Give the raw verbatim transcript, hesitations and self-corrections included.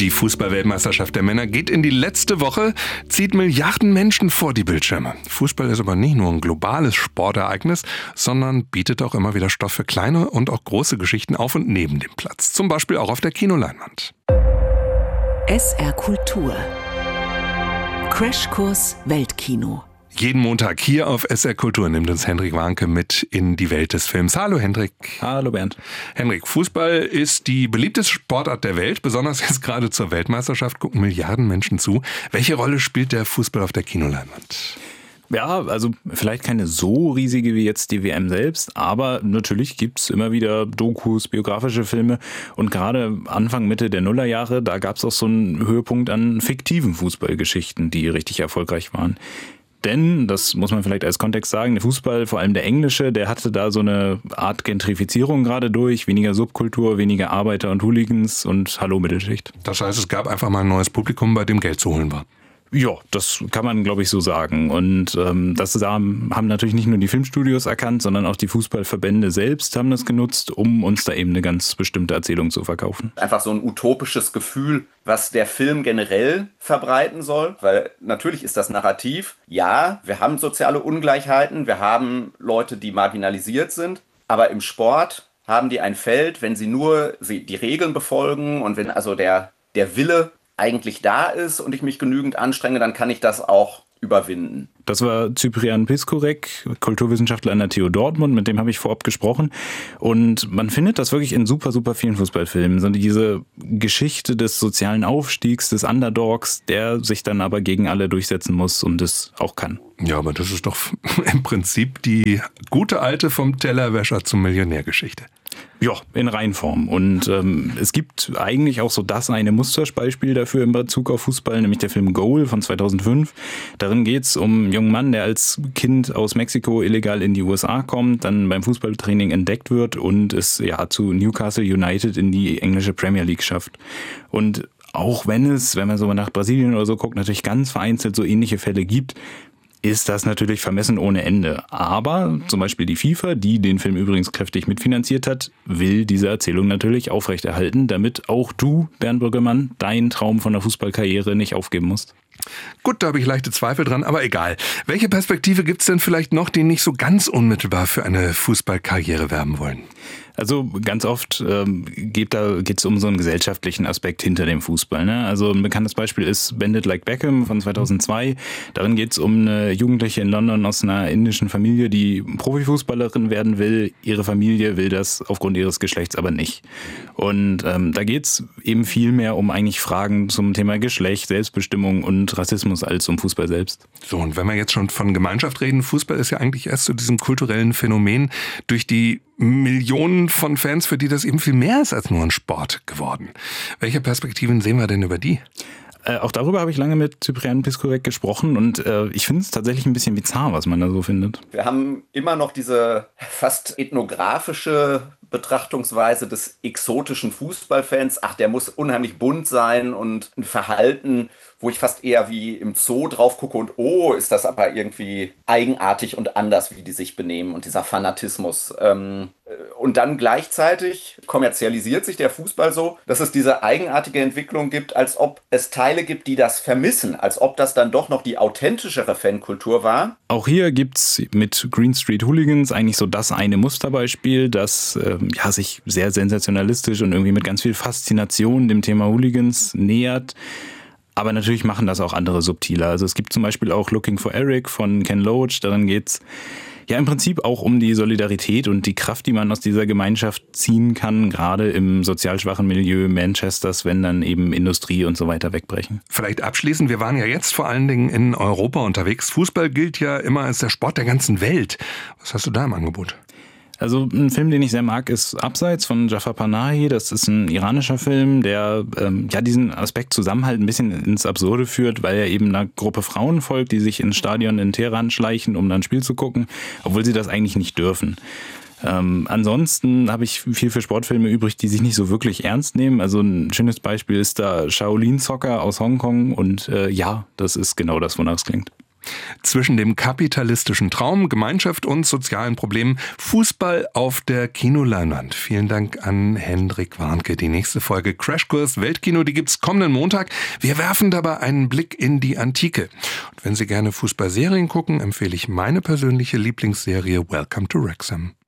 Die Fußball-Weltmeisterschaft der Männer geht in die letzte Woche, zieht Milliarden Menschen vor die Bildschirme. Fußball ist aber nicht nur ein globales Sportereignis, sondern bietet auch immer wieder Stoff für kleine und auch große Geschichten auf und neben dem Platz. Zum Beispiel auch auf der Kinoleinwand. S R Kultur. Crashkurs Weltkino. Jeden Montag hier auf S R Kultur nimmt uns Hendrik Warnke mit in die Welt des Films. Hallo Hendrik. Hallo Bernd. Hendrik, Fußball ist die beliebteste Sportart der Welt. Besonders jetzt gerade zur Weltmeisterschaft gucken Milliarden Menschen zu. Welche Rolle spielt der Fußball auf der Kinoleinwand? Ja, also vielleicht keine so riesige wie jetzt die W M selbst, aber natürlich gibt's immer wieder Dokus, biografische Filme und gerade Anfang, Mitte der Nullerjahre, da gab's auch so einen Höhepunkt an fiktiven Fußballgeschichten, die richtig erfolgreich waren. Denn, das muss man vielleicht als Kontext sagen, der Fußball, vor allem der englische, der hatte da so eine Art Gentrifizierung gerade durch, weniger Subkultur, weniger Arbeiter und Hooligans und Hallo Mittelschicht. Das heißt, es gab einfach mal ein neues Publikum, bei dem Geld zu holen war. Ja, das kann man, glaube ich, so sagen. Und ähm, das haben, haben natürlich nicht nur die Filmstudios erkannt, sondern auch die Fußballverbände selbst haben das genutzt, um uns da eben eine ganz bestimmte Erzählung zu verkaufen. Einfach so ein utopisches Gefühl, was der Film generell verbreiten soll. Weil natürlich ist das Narrativ, ja, wir haben soziale Ungleichheiten, wir haben Leute, die marginalisiert sind, aber im Sport haben die ein Feld, wenn sie nur die Regeln befolgen und wenn also der, der Wille eigentlich da ist und ich mich genügend anstrenge, dann kann ich das auch überwinden. Das war Cyprian Piskorek, Kulturwissenschaftler an der T U Dortmund, mit dem habe ich vorab gesprochen. Und man findet das wirklich in super, super vielen Fußballfilmen. So diese Geschichte des sozialen Aufstiegs, des Underdogs, der sich dann aber gegen alle durchsetzen muss und es auch kann. Ja, aber das ist doch im Prinzip die gute alte vom Tellerwäscher zum Millionärgeschichte. Ja, in Reinform. Und ähm, es gibt eigentlich auch so das eine Musterbeispiel dafür in Bezug auf Fußball, nämlich der Film Goal von zweitausendfünf. Darin geht es um einen jungen Mann, der als Kind aus Mexiko illegal in die U S A kommt, dann beim Fußballtraining entdeckt wird und es ja zu Newcastle United in die englische Premier League schafft. Und auch wenn es, wenn man so nach Brasilien oder so guckt, natürlich ganz vereinzelt so ähnliche Fälle gibt, ist das natürlich vermessen ohne Ende. Aber zum Beispiel die FIFA, die den Film übrigens kräftig mitfinanziert hat, will diese Erzählung natürlich aufrechterhalten, damit auch du, Bernd Brüggemann, deinen Traum von der Fußballkarriere nicht aufgeben musst. Gut, da habe ich leichte Zweifel dran, aber egal. Welche Perspektive gibt es denn vielleicht noch, die nicht so ganz unmittelbar für eine Fußballkarriere werben wollen? Also ganz oft ähm, geht da geht's um so einen gesellschaftlichen Aspekt hinter dem Fußball. Ne? Also ein bekanntes Beispiel ist Bend It Like Beckham von zweitausendzwei. Darin geht es um eine Jugendliche in London aus einer indischen Familie, die Profifußballerin werden will. Ihre Familie will das aufgrund ihres Geschlechts aber nicht. Und ähm, da geht es eben viel mehr um eigentlich Fragen zum Thema Geschlecht, Selbstbestimmung und Rassismus als um Fußball selbst. So, und wenn wir jetzt schon von Gemeinschaft reden, Fußball ist ja eigentlich erst zu diesem kulturellen Phänomen durch die Millionen von Fans, für die das eben viel mehr ist als nur ein Sport geworden. Welche Perspektiven sehen wir denn über die? Äh, auch darüber habe ich lange mit Cyprian Piskorek gesprochen und äh, ich finde es tatsächlich ein bisschen bizarr, was man da so findet. Wir haben immer noch diese fast ethnografische Betrachtungsweise des exotischen Fußballfans. Ach, der muss unheimlich bunt sein und ein Verhalten, wo ich fast eher wie im Zoo drauf gucke und oh, ist das aber irgendwie eigenartig und anders, wie die sich benehmen und dieser Fanatismus. Ähm, und dann gleichzeitig kommerzialisiert sich der Fußball so, dass es diese eigenartige Entwicklung gibt, als ob es Teile gibt, die das vermissen, als ob das dann doch noch die authentischere Fankultur war. Auch hier gibt's mit Green Street Hooligans eigentlich so das eine Musterbeispiel, das ähm, ja, sich sehr sensationalistisch und irgendwie mit ganz viel Faszination dem Thema Hooligans nähert. Aber natürlich machen das auch andere subtiler. Also es gibt zum Beispiel auch Looking for Eric von Ken Loach. Darin geht's ja im Prinzip auch um die Solidarität und die Kraft, die man aus dieser Gemeinschaft ziehen kann, gerade im sozial schwachen Milieu Manchesters, wenn dann eben Industrie und so weiter wegbrechen. Vielleicht abschließend, wir waren ja jetzt vor allen Dingen in Europa unterwegs. Fußball gilt ja immer als der Sport der ganzen Welt. Was hast du da im Angebot? Also ein Film, den ich sehr mag, ist Abseits von Jafar Panahi. Das ist ein iranischer Film, der ähm, ja diesen Aspekt Zusammenhalt ein bisschen ins Absurde führt, weil er eben einer Gruppe Frauen folgt, die sich ins Stadion in Teheran schleichen, um dann ein Spiel zu gucken, obwohl sie das eigentlich nicht dürfen. Ähm, ansonsten habe ich viel für Sportfilme übrig, die sich nicht so wirklich ernst nehmen. Also ein schönes Beispiel ist da Shaolin Soccer aus Hongkong und äh, ja, das ist genau das, wonach es klingt. Zwischen dem kapitalistischen Traum, Gemeinschaft und sozialen Problemen, Fußball auf der Kinoleinwand. Vielen Dank an Hendrik Warnke. Die nächste Folge Crashkurs Weltkino, die gibt's kommenden Montag. Wir werfen dabei einen Blick in die Antike. Und wenn Sie gerne Fußballserien gucken, empfehle ich meine persönliche Lieblingsserie Welcome to Wrexham.